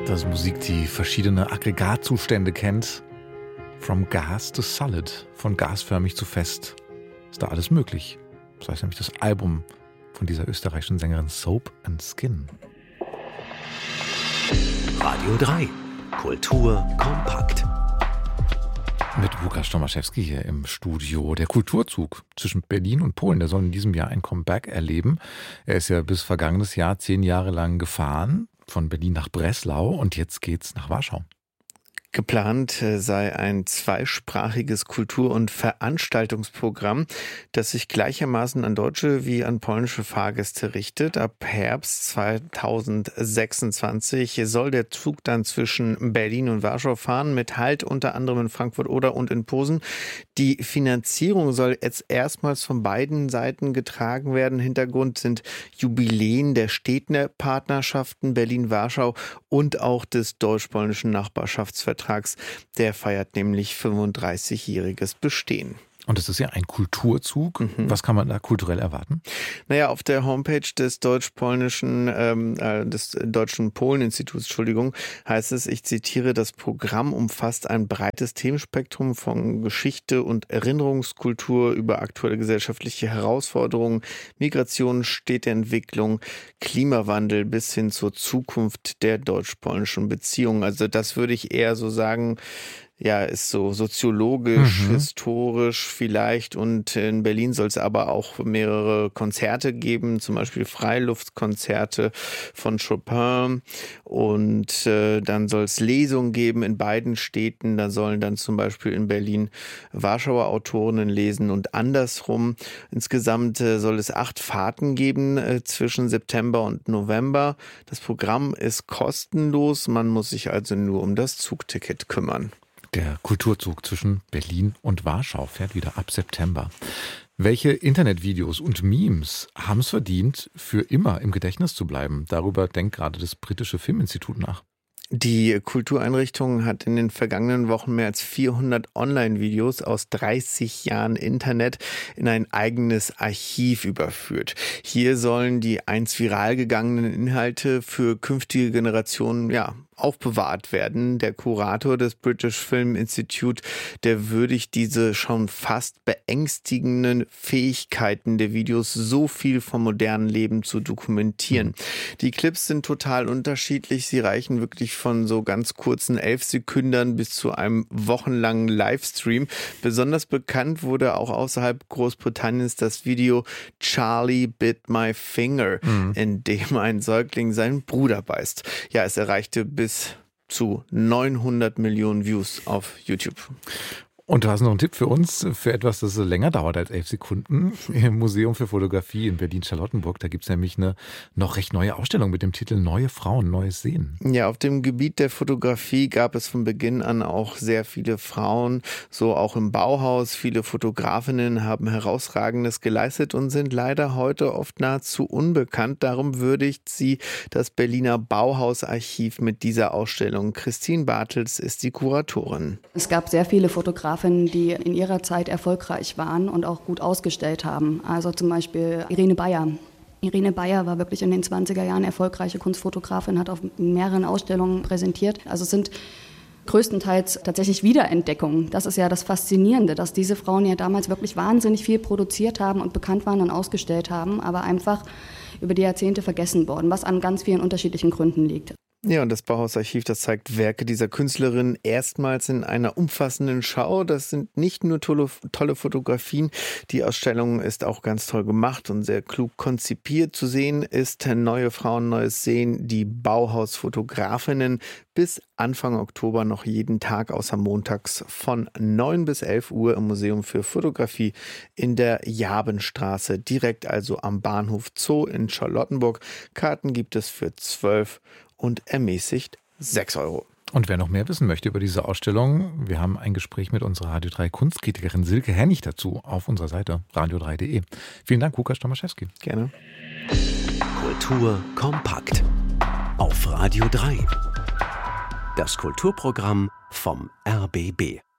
Das ist Musik, die verschiedene Aggregatzustände kennt. From gas to solid, von gasförmig zu fest. Ist da alles möglich. Das heißt nämlich das Album von dieser österreichischen Sängerin Soap and Skin. Radio 3. Kultur kompakt. Mit Łukasz Tomaszewski hier im Studio. Der Kulturzug zwischen Berlin und Polen, der soll in diesem Jahr ein Comeback erleben. Er ist ja bis vergangenes Jahr 10 Jahre lang gefahren, von Berlin nach Breslau, und jetzt geht's nach Warschau. Geplant sei ein zweisprachiges Kultur- und Veranstaltungsprogramm, das sich gleichermaßen an deutsche wie an polnische Fahrgäste richtet. Ab Herbst 2026 soll der Zug dann zwischen Berlin und Warschau fahren, mit Halt unter anderem in Frankfurt-Oder und in Posen. Die Finanzierung soll jetzt erstmals von beiden Seiten getragen werden. Hintergrund sind Jubiläen der Städtepartnerschaften Berlin-Warschau und auch des deutsch-polnischen Nachbarschaftsvertrags. Der feiert nämlich 35-jähriges Bestehen. Und es ist ja ein Kulturzug. Was kann man da kulturell erwarten? Naja, auf der Homepage des des Deutschen Polen-Instituts, heißt es, ich zitiere, das Programm umfasst ein breites Themenspektrum von Geschichte und Erinnerungskultur über aktuelle gesellschaftliche Herausforderungen, Migration, Städteentwicklung, Klimawandel bis hin zur Zukunft der deutsch-polnischen Beziehungen. Also das würde ich eher so sagen, ja, ist so soziologisch, historisch vielleicht, und in Berlin soll es aber auch mehrere Konzerte geben, zum Beispiel Freiluftkonzerte von Chopin, und dann soll es Lesungen geben in beiden Städten. Da sollen dann zum Beispiel in Berlin Warschauer Autorinnen lesen und andersrum. Insgesamt soll es 8 Fahrten geben zwischen September und November. Das Programm ist kostenlos, man muss sich also nur um das Zugticket kümmern. Der Kulturzug zwischen Berlin und Warschau fährt wieder ab September. Welche Internetvideos und Memes haben es verdient, für immer im Gedächtnis zu bleiben? Darüber denkt gerade das britische Filminstitut nach. Die Kultureinrichtung hat in den vergangenen Wochen mehr als 400 Online-Videos aus 30 Jahren Internet in ein eigenes Archiv überführt. Hier sollen die einst viral gegangenen Inhalte für künftige Generationen, aufbewahrt werden. Der Kurator des British Film Institute, der würdigt diese schon fast beängstigenden Fähigkeiten der Videos, so viel vom modernen Leben zu dokumentieren. Die Clips sind total unterschiedlich. Sie reichen wirklich von so ganz kurzen 11 Sekündern bis zu einem wochenlangen Livestream. Besonders bekannt wurde auch außerhalb Großbritanniens das Video Charlie Bit My Finger, in dem ein Säugling seinen Bruder beißt. Ja, es erreichte bis zu 900 Millionen Views auf YouTube. Und du hast noch einen Tipp für uns, für etwas, das länger dauert als 11 Sekunden. Im Museum für Fotografie in Berlin-Charlottenburg, da gibt es nämlich eine noch recht neue Ausstellung mit dem Titel Neue Frauen, Neues Sehen. Ja, auf dem Gebiet der Fotografie gab es von Beginn an auch sehr viele Frauen, so auch im Bauhaus. Viele Fotografinnen haben Herausragendes geleistet und sind leider heute oft nahezu unbekannt. Darum würdigt sie das Berliner Bauhausarchiv mit dieser Ausstellung. Christine Bartels ist die Kuratorin. Es gab sehr viele Fotografinnen, die in ihrer Zeit erfolgreich waren und auch gut ausgestellt haben. Also zum Beispiel Irene Beyer. Irene Beyer war wirklich in den 20er Jahren erfolgreiche Kunstfotografin, hat auf mehreren Ausstellungen präsentiert. Also es sind größtenteils tatsächlich Wiederentdeckungen. Das ist ja das Faszinierende, dass diese Frauen ja damals wirklich wahnsinnig viel produziert haben und bekannt waren und ausgestellt haben, aber einfach über die Jahrzehnte vergessen worden, was an ganz vielen unterschiedlichen Gründen liegt. Ja, und das Bauhausarchiv, das zeigt Werke dieser Künstlerin erstmals in einer umfassenden Schau. Das sind nicht nur tolle Fotografien, die Ausstellung ist auch ganz toll gemacht und sehr klug konzipiert. Zu sehen ist Neue Frauen, Neues Sehen, die Bauhausfotografinnen, bis Anfang Oktober noch jeden Tag außer montags von 9 bis 11 Uhr im Museum für Fotografie in der Jabenstraße, direkt also am Bahnhof Zoo in Charlottenburg. Karten gibt es für 12 und ermäßigt 6 Euro. Und wer noch mehr wissen möchte über diese Ausstellung, wir haben ein Gespräch mit unserer Radio 3 Kunstkritikerin Silke Hennig dazu auf unserer Seite radio3.de. Vielen Dank, Łukasz Tomaszewski. Gerne. Kultur kompakt auf Radio 3. Das Kulturprogramm vom RBB.